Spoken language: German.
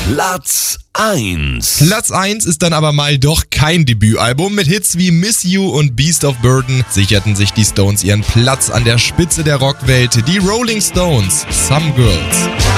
Platz 1. Platz 1 ist dann aber mal doch kein Debütalbum. Mit Hits wie Miss You und Beast of Burden sicherten sich die Stones ihren Platz an der Spitze der Rockwelt. Die Rolling Stones, Some Girls.